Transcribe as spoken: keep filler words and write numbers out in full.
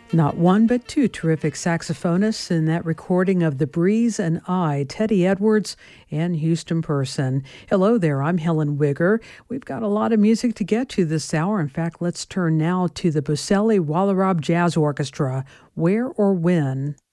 Not one, but two terrific saxophonists in that recording of The Breeze and I, Teddy Edwards and Houston Person. Hello there, I'm Helen Wigger. We've got a lot of music to get to this hour. In fact, let's turn now to the Boselli Wallerob Jazz Orchestra, Where or When.